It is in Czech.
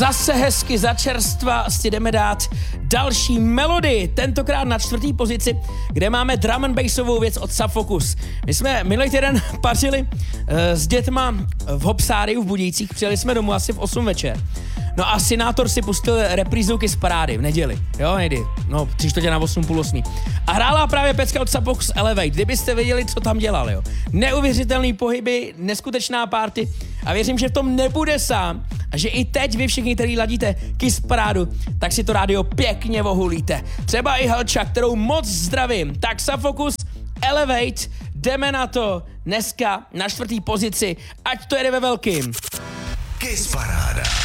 Zase hezky za čerstva si jdeme dát další melodii, tentokrát na 4. pozici, kde máme drum and bassovou věc od Subfocus. My jsme minulý týden pařili s dětma v Hopsáriu v Budějcích, přijeli jsme domů asi v 8 večer. No a Synátor si pustil reprízu Kiss Parády v neděli, jo, někdy, no 7:45, půl 8. A hrála právě pecka od Subfocus Elevate, kdybyste věděli, co tam dělal, jo. Neuvěřitelný pohyby, neskutečná party a věřím, že v tom nebude sám a že i teď vy všichni, kteří ladíte Kiss Parádu, tak si to rádio pěkně ohulíte. Třeba i Helča, kterou moc zdravím. Tak Subfocus Elevate, jdeme na to dneska na 4. pozici, ať to jede ve velkým. Kiss Paráda.